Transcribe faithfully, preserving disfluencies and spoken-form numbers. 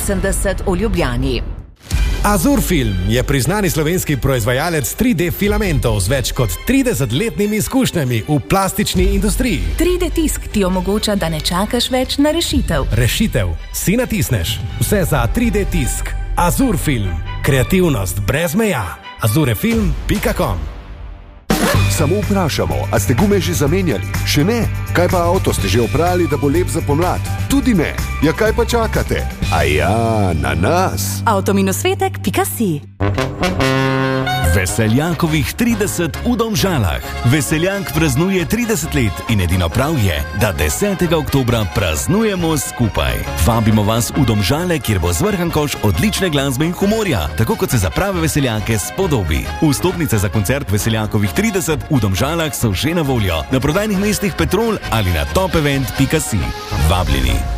osemdeset v Ljubljani. Azurfilm je priznani slovenski proizvajalec tri D filamentov z več kot tridesetletnimi izkušnjami v plastični industriji. tri D tisk ti omogoča, da ne čakaš več na rešitev. Rešitev si natisneš. Vse za tri D tisk. Azurfilm. Kreativnost brez meja. azurefilm pika com. Samo vprašamo, a ste gume že zamenjali? Še ne? Kaj pa avto ste že oprali, da bo lep za pomlad? Tudi ne. Ja, kaj pa čakate? A ja, na nas. avtominusvetek pika si. Veseljakovih trideset v Domžalah. Veseljak praznuje trideset let in edino prav je, da desetega oktobra praznujemo skupaj. Vabimo vas v Domžale, kjer bo zvrhan koš odlične glasbe in humorja, tako kot se za prave veseljake spodobi. Vstopnice za koncert Veseljakovih trideset v Domžalah so že na voljo na prodajnih mestih Petrol ali na top event pika si. Vabljeni.